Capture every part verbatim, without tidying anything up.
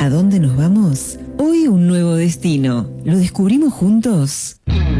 ¿A dónde nos vamos? Hoy un nuevo destino. ¿Lo descubrimos juntos?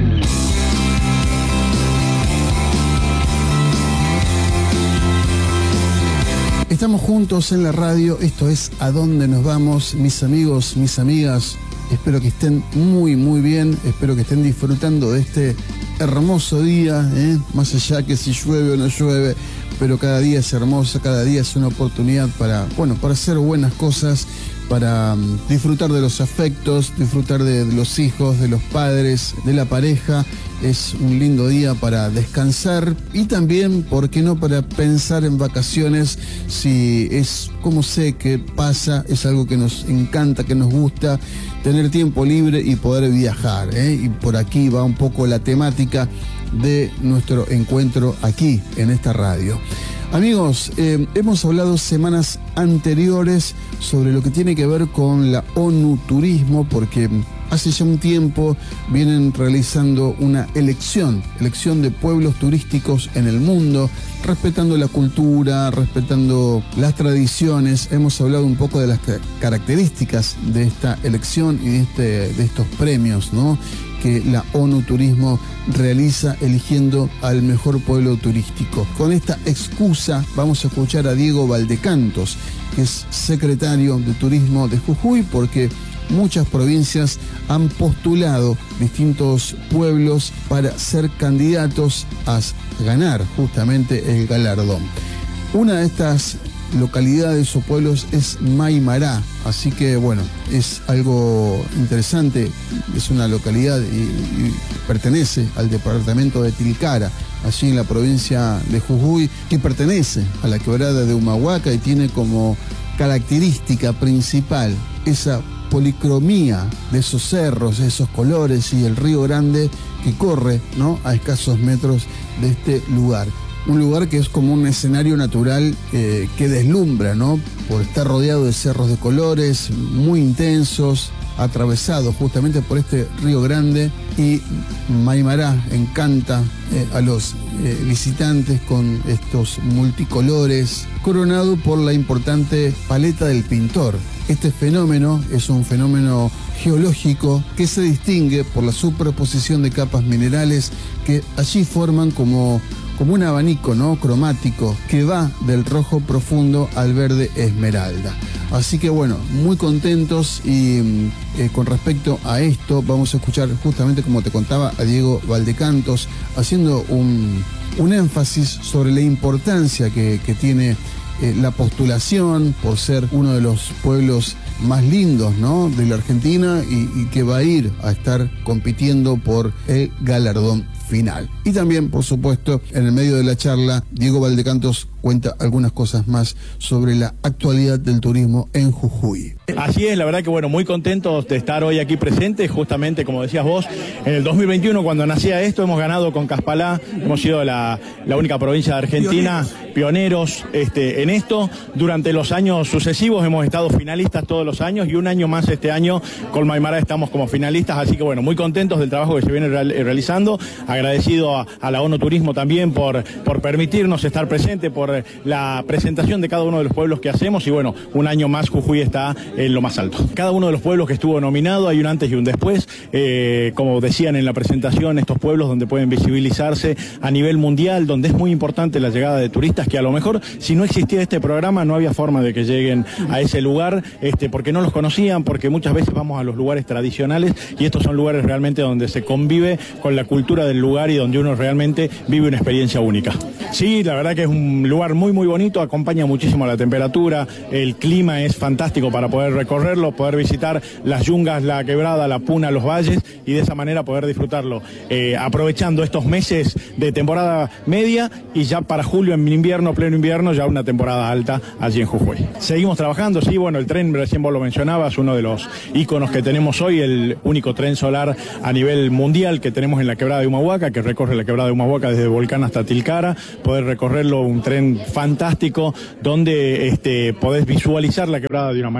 Estamos juntos en la radio, esto es ¿A dónde nos vamos? Mis amigos, mis amigas, espero que estén muy muy bien, espero que estén disfrutando de este hermoso día, ¿eh? Más allá que si llueve o no llueve, pero cada día es hermoso, cada día es una oportunidad para, bueno, para hacer buenas cosas, para um, disfrutar de los afectos, disfrutar de, de los hijos, de los padres, de la pareja. Es un lindo día para descansar y también, ¿por qué no?, para pensar en vacaciones. Si es, como sé que pasa, es algo que nos encanta, que nos gusta, tener tiempo libre y poder viajar, ¿eh? Y por aquí va un poco la temática de nuestro encuentro aquí, en esta radio. Amigos, eh, hemos hablado semanas anteriores sobre lo que tiene que ver con la ONU Turismo, porque hace ya un tiempo vienen realizando una elección, elección de pueblos turísticos en el mundo, respetando la cultura, respetando las tradiciones. Hemos hablado un poco de las características de esta elección y de, este, de estos premios, ¿no?, que la ONU Turismo realiza eligiendo al mejor pueblo turístico. Con esta excusa vamos a escuchar a Diego Valdecantos, que es secretario de Turismo de Jujuy, porque muchas provincias han postulado distintos pueblos para ser candidatos a ganar justamente el galardón. Una de estas localidades o pueblos es Maimará, así que bueno, es algo interesante. Es una localidad y, y pertenece al departamento de Tilcara, allí en la provincia de Jujuy, que pertenece a la quebrada de Humahuaca y tiene como característica principal esa policromía de esos cerros, esos colores y el río Grande que corre, ¿no?, a escasos metros de este lugar. Un lugar que es como un escenario natural eh, que deslumbra, ¿no?, por estar rodeado de cerros de colores muy intensos, atravesado justamente por este río Grande, y Maimará encanta eh, a los eh, visitantes con estos multicolores, coronado por la importante paleta del pintor. Este fenómeno es un fenómeno geológico que se distingue por la superposición de capas minerales que allí forman como como un abanico, ¿no?, cromático que va del rojo profundo al verde esmeralda. Así que bueno, muy contentos y eh, con respecto a esto vamos a escuchar justamente, como te contaba, a Diego Valdecantos haciendo un, un énfasis sobre la importancia que, que tiene eh, la postulación por ser uno de los pueblos más lindos, ¿no?, de la Argentina y, y que va a ir a estar compitiendo por el galardón final. Y también, por supuesto, en el medio de la charla, Diego Valdecantos cuenta algunas cosas más sobre la actualidad del turismo en Jujuy. Así es, la verdad que bueno, muy contentos de estar hoy aquí presentes, justamente como decías vos, en el dos mil veintiuno, cuando nacía esto, hemos ganado con Caspalá, hemos sido la, la única provincia de Argentina, pioneros, pioneros este, en esto. Durante los años sucesivos hemos estado finalistas todos los años y un año más este año con Maimará estamos como finalistas, así que bueno, muy contentos del trabajo que se viene real, realizando, agradecido a, a la ONU Turismo también por, por permitirnos estar presentes, por la presentación de cada uno de los pueblos que hacemos y bueno, un año más Jujuy está en lo más alto. Cada uno de los pueblos que estuvo nominado, hay un antes y un después, eh, como decían en la presentación, estos pueblos donde pueden visibilizarse a nivel mundial, donde es muy importante la llegada de turistas que a lo mejor si no existía este programa no había forma de que lleguen a ese lugar, este, porque no los conocían, porque muchas veces vamos a los lugares tradicionales y estos son lugares realmente donde se convive con la cultura del lugar y donde uno realmente vive una experiencia única. Sí, la verdad que es un lugar muy muy bonito, acompaña muchísimo la temperatura, el clima es fantástico para poder recorrerlo, poder visitar las yungas, la quebrada, la puna, los valles y de esa manera poder disfrutarlo, eh, aprovechando estos meses de temporada media y ya para julio en invierno, pleno invierno, ya una temporada alta allí en Jujuy. Seguimos trabajando, sí, bueno, el tren, recién vos lo mencionabas, uno de los íconos que tenemos hoy, el único tren solar a nivel mundial que tenemos en la quebrada de Humahuaca, que recorre la quebrada de Humahuaca desde Volcán hasta Tilcara, poder recorrerlo, un tren fantástico donde este, podés visualizar la quebrada de una manera totalmente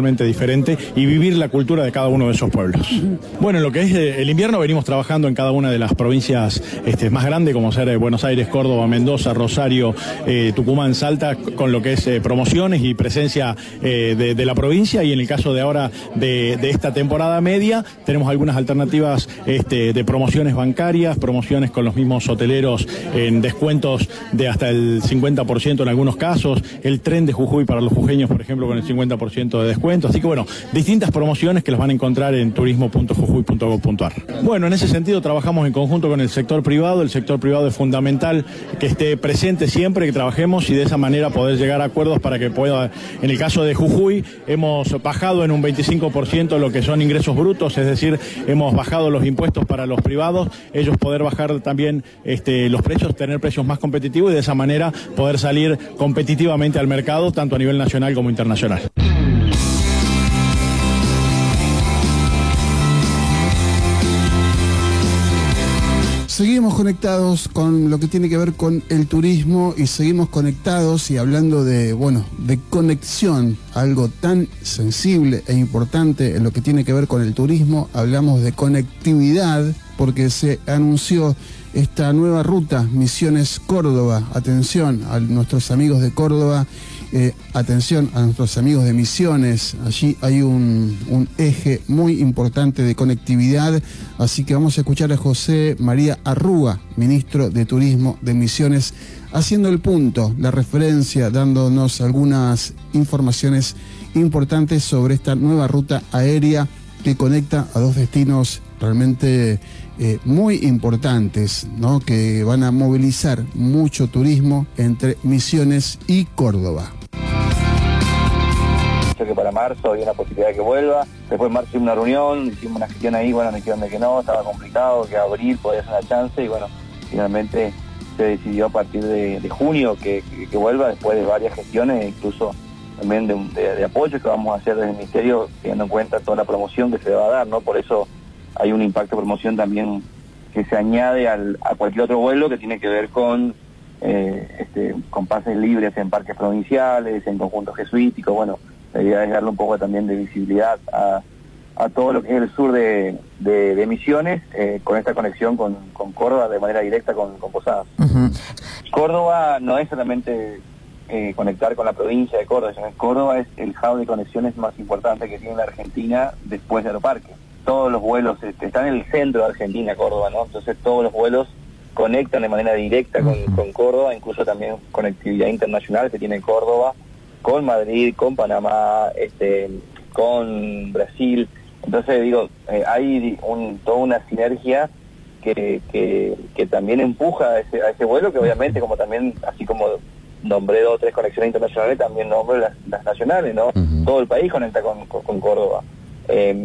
totalmente diferente y vivir la cultura de cada uno de esos pueblos. Bueno, en lo que es el invierno venimos trabajando en cada una de las provincias este, más grandes, como ser Buenos Aires, Córdoba, Mendoza, Rosario, eh, Tucumán, Salta, con lo que es eh, promociones y presencia eh, de, de la provincia, y en el caso de ahora de, de esta temporada media tenemos algunas alternativas este, de promociones bancarias, promociones con los mismos hoteleros en descuentos de hasta el cincuenta por ciento en algunos casos, el tren de Jujuy para los jujeños, por ejemplo, con el cincuenta por ciento de descuento. Así que bueno, distintas promociones que las van a encontrar en turismo punto jujuy punto gob punto ar. Bueno, en ese sentido trabajamos en conjunto con el sector privado. El sector privado es fundamental que esté presente siempre, que trabajemos y de esa manera poder llegar a acuerdos para que pueda, en el caso de Jujuy, hemos bajado en un veinticinco por ciento lo que son ingresos brutos, es decir, hemos bajado los impuestos para los privados, ellos poder bajar también este, los precios, tener precios más competitivos y de esa manera poder salir competitivamente al mercado, tanto a nivel nacional como internacional. Seguimos conectados con lo que tiene que ver con el turismo y seguimos conectados y hablando de, bueno, de conexión, algo tan sensible e importante en lo que tiene que ver con el turismo. Hablamos de conectividad porque se anunció esta nueva ruta, Misiones Córdoba. Atención a nuestros amigos de Córdoba, eh, atención a nuestros amigos de Misiones. Allí hay un, un eje muy importante de conectividad, así que vamos a escuchar a José María Arruga, ministro de Turismo de Misiones, haciendo el punto, la referencia, dándonos algunas informaciones importantes sobre esta nueva ruta aérea que conecta a dos destinos realmente eh, muy importantes, ¿no?, que van a movilizar mucho turismo entre Misiones y Córdoba. Que para marzo había una posibilidad de que vuelva, después en marzo hicimos una reunión, hicimos una gestión ahí, bueno, me dijeron de que no, estaba complicado, que abril podía ser una chance, y bueno, finalmente se decidió a partir de, de junio que, que, que vuelva, después de varias gestiones, incluso también de, de, de apoyo que vamos a hacer desde el Ministerio, teniendo en cuenta toda la promoción que se le va a dar, ¿no? Por eso hay un impacto de promoción también que se añade al, a cualquier otro vuelo que tiene que ver con eh, este, con pases libres en parques provinciales, en conjuntos jesuíticos. Bueno, la idea es darle un poco también de visibilidad a, a todo lo que es el sur de, de, de Misiones, eh, con esta conexión con, con Córdoba de manera directa con, con Posadas. Uh-huh. Córdoba no es solamente eh, conectar con la provincia de Córdoba, sino que Córdoba es el hub de conexiones más importante que tiene la Argentina después de Aeroparque. Todos los vuelos este, están en el centro de Argentina, Córdoba, ¿no? Entonces todos los vuelos conectan de manera directa con, uh-huh. con Córdoba, incluso también conectividad internacional que tiene Córdoba con Madrid, con Panamá, este, con Brasil. Entonces digo, eh, hay un, toda una sinergia que, que, que también empuja a ese, a ese vuelo, que obviamente, como también, así como nombré dos o tres conexiones internacionales, también nombré las, las nacionales, ¿no? Uh-huh. Todo el país conecta con, con, con Córdoba. Eh,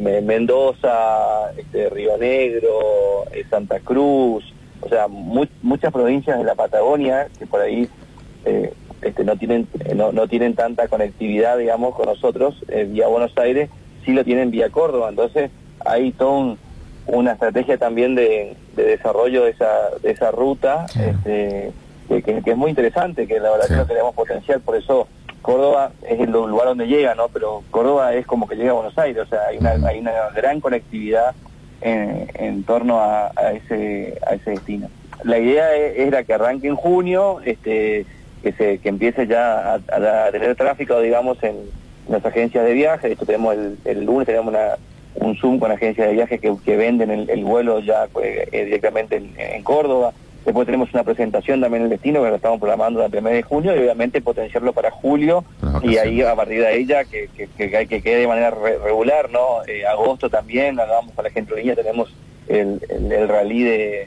Mendoza, este, Río Negro, eh, Santa Cruz, o sea, mu muchas provincias de la Patagonia que por ahí eh, este, no tienen no, no tienen tanta conectividad, digamos, con nosotros eh, vía Buenos Aires, sí lo tienen vía Córdoba. Entonces hay toda un, una estrategia también de, de desarrollo de esa de esa ruta, sí. este, que, que, que es muy interesante, que la verdad sí. que no tenemos potencial, por eso Córdoba es el lugar donde llega, ¿no? Pero Córdoba es como que llega a Buenos Aires, o sea, hay una, hay una gran conectividad en, en torno a, a ese a ese destino. La idea era que arranque en junio, este, que se que empiece ya a, a, a tener tráfico, digamos, en las agencias de viaje. De hecho, tenemos el, el lunes tenemos una, un Zoom con agencias de viaje que, que venden el, el vuelo ya eh, directamente en, en Córdoba. Después tenemos una presentación también en el destino, que lo estamos programando el primer de junio, y obviamente potenciarlo para julio, y ahí a partir de ella que, que, que, que quede de manera re regular, ¿no? Eh, agosto también, hagamos a la gente de línea, tenemos el, el, el rally de,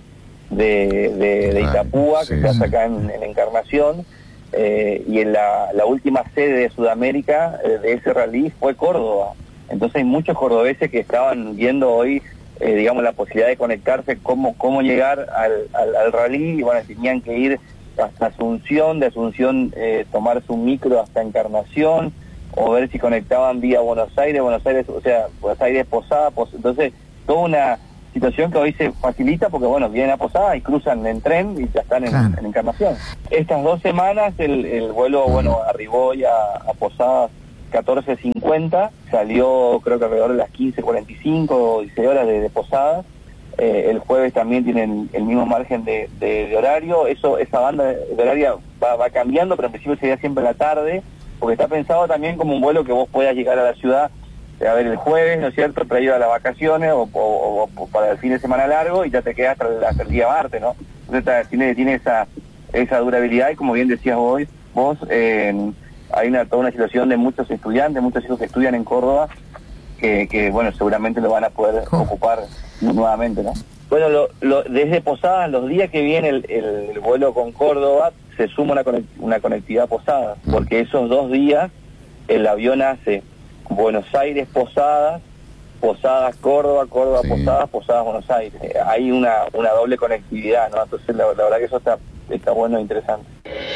de, de, de Itapúa, sí, que se hace acá en, en Encarnación, eh, y en la, la última sede de Sudamérica eh, de ese rally fue Córdoba. Entonces hay muchos cordobeses que estaban viendo hoy Eh, digamos, la posibilidad de conectarse, cómo cómo llegar al, al, al rally, y bueno, tenían que ir hasta Asunción, de Asunción eh, tomarse un micro hasta Encarnación, o ver si conectaban vía Buenos Aires, Buenos Aires, o sea, Buenos Aires, Posada, Pos entonces toda una situación que hoy se facilita porque, bueno, vienen a Posada y cruzan en tren y ya están en, claro. en Encarnación. Estas dos semanas el, el vuelo, bueno, arribó ya a Posadas catorce cincuenta, salió creo que alrededor de las quince cuarenta y cinco o dieciséis horas de, de Posadas. Eh, el jueves también tienen el mismo margen de, de, de horario. Eso, esa banda de horaria va, va cambiando, pero en principio sería siempre en la tarde, porque está pensado también como un vuelo que vos puedas llegar a la ciudad a ver el jueves, ¿no es cierto?, para ir a las vacaciones o, o, o para el fin de semana largo y ya te quedas hasta el, hasta el día martes, ¿no? Entonces tiene, tiene esa, esa durabilidad y como bien decías vos, vos eh, hay una, toda una situación de muchos estudiantes, muchos hijos que estudian en Córdoba, que, que bueno, seguramente lo van a poder oh. ocupar nuevamente, ¿no? Bueno, lo, lo, desde Posadas, los días que viene el, el, el vuelo con Córdoba, se suma una, conect, una conectividad Posadas, porque esos dos días el avión hace Buenos Aires, Posadas, Posadas, Córdoba, Córdoba, sí. Posadas, Posadas, Buenos Aires. Eh, hay una, una doble conectividad, ¿no? Entonces la, la verdad que eso está, está bueno e interesante.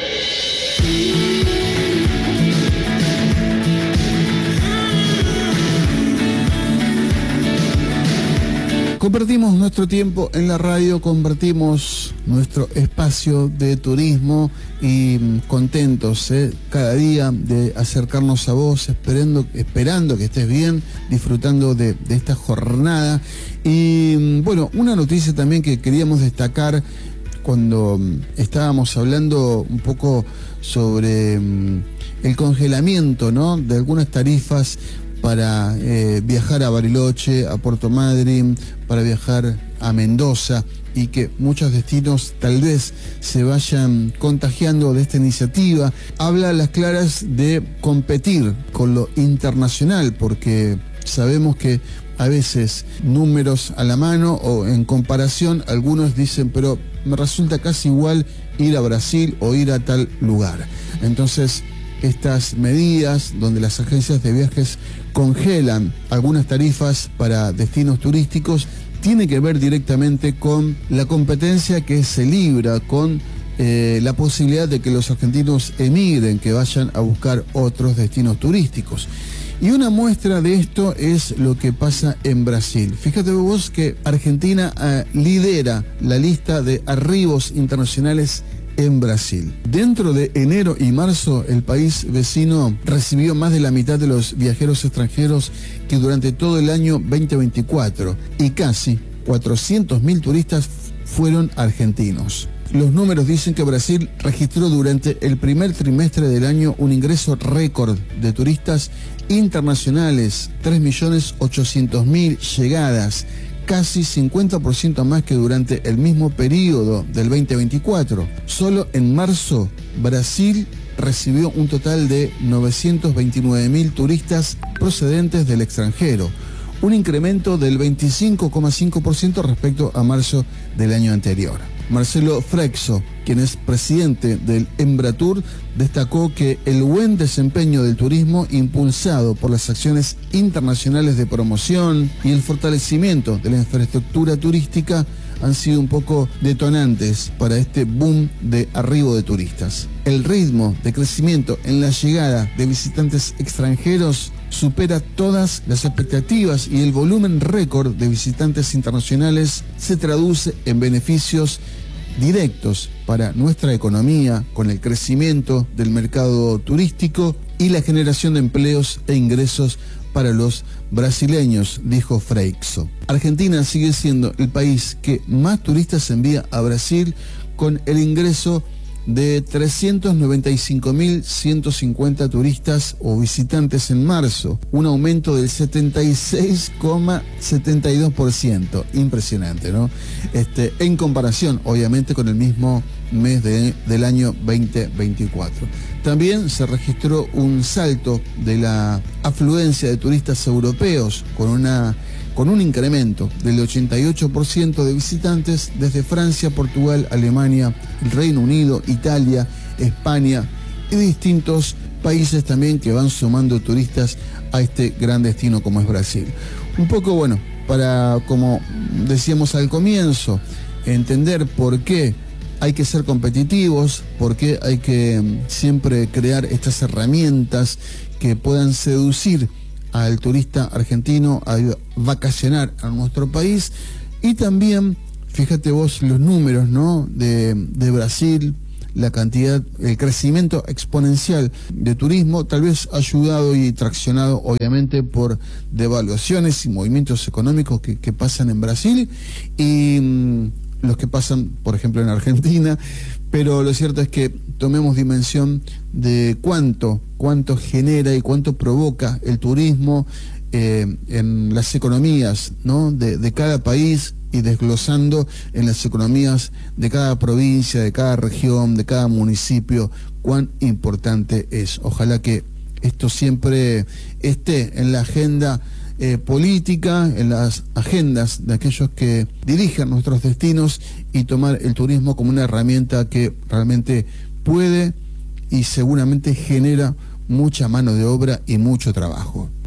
Compartimos nuestro tiempo en la radio, compartimos nuestro espacio de turismo y contentos ¿eh? cada día de acercarnos a vos, esperando, esperando que estés bien, disfrutando de, de esta jornada. Y bueno, una noticia también que queríamos destacar cuando estábamos hablando un poco sobre el congelamiento, ¿no?, de algunas tarifas para eh, viajar a Bariloche, a Puerto Madryn, para viajar a Mendoza, y que muchos destinos tal vez se vayan contagiando de esta iniciativa. Habla a las claras de competir con lo internacional, porque sabemos que a veces números a la mano o en comparación, algunos dicen, pero me resulta casi igual ir a Brasil o ir a tal lugar. Entonces, estas medidas donde las agencias de viajes congelan algunas tarifas para destinos turísticos tiene que ver directamente con la competencia que se libra, con eh, la posibilidad de que los argentinos emigren, que vayan a buscar otros destinos turísticos. Y una muestra de esto es lo que pasa en Brasil. Fíjate vos que Argentina eh, lidera la lista de arribos internacionales en Brasil. Dentro de enero y marzo, el país vecino recibió más de la mitad de los viajeros extranjeros que durante todo el año veinte veinticuatro, y casi cuatrocientos mil turistas fueron argentinos. Los números dicen que Brasil registró durante el primer trimestre del año un ingreso récord de turistas internacionales, tres millones ochocientos mil llegadas, casi cincuenta por ciento más que durante el mismo periodo del veinte veinticuatro. Solo en marzo, Brasil recibió un total de novecientos veintinueve mil turistas procedentes del extranjero, un incremento del veinticinco coma cinco por ciento respecto a marzo del año anterior. Marcelo Freixo, quien es presidente del Embratur, destacó que el buen desempeño del turismo, impulsado por las acciones internacionales de promoción y el fortalecimiento de la infraestructura turística, han sido un poco detonantes para este boom de arribo de turistas. El ritmo de crecimiento en la llegada de visitantes extranjeros supera todas las expectativas y el volumen récord de visitantes internacionales se traduce en beneficios directos para nuestra economía, con el crecimiento del mercado turístico y la generación de empleos e ingresos para los brasileños, dijo Freixo. Argentina sigue siendo el país que más turistas envía a Brasil, con el ingreso de trescientos noventa y cinco mil ciento cincuenta turistas o visitantes en marzo, un aumento del setenta y seis coma setenta y dos por ciento. Impresionante, ¿no? Este, en comparación, obviamente, con el mismo mes de, del año veinte veinticuatro. También se registró un salto de la afluencia de turistas europeos, con una con un incremento del ochenta y ocho por ciento de visitantes desde Francia, Portugal, Alemania, el Reino Unido, Italia, España y distintos países también que van sumando turistas a este gran destino como es Brasil. Un poco, bueno, para, como decíamos al comienzo, entender por qué hay que ser competitivos, por qué hay que siempre crear estas herramientas que puedan seducir al turista argentino a vacacionar a nuestro país. Y también, fíjate vos los números, ¿no?, de, de Brasil, la cantidad, el crecimiento exponencial de turismo, tal vez ayudado y traccionado obviamente por devaluaciones y movimientos económicos que, que pasan en Brasil y mmm, los que pasan, por ejemplo, en Argentina, pero lo cierto es que tomemos dimensión de cuánto, cuánto genera y cuánto provoca el turismo eh, en las economías, ¿no?, de, de cada país, y desglosando en las economías de cada provincia, de cada región, de cada municipio, cuán importante es. Ojalá que esto siempre esté en la agenda Eh, política, en las agendas de aquellos que dirigen nuestros destinos, y tomar el turismo como una herramienta que realmente puede y seguramente genera mucha mano de obra y mucho trabajo.